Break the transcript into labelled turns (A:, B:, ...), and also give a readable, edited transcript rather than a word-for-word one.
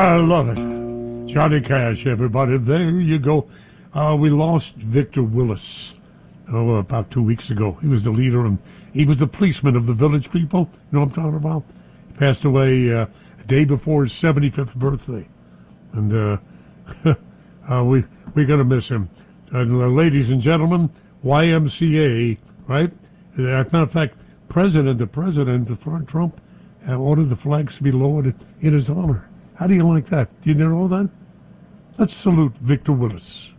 A: I love it. Johnny Cash, everybody. There you go. We lost Victor Willis about 2 weeks ago. He was the leader, and he was the policeman of the Village People. You know what I'm talking about? He passed away a day before his 75th birthday. And we're going to miss him. Ladies and gentlemen, YMCA, right? As a matter of fact, the president, Trump, ordered the flags to be lowered in his honor. How do you like that? Do you know that? Let's salute Victor Willis.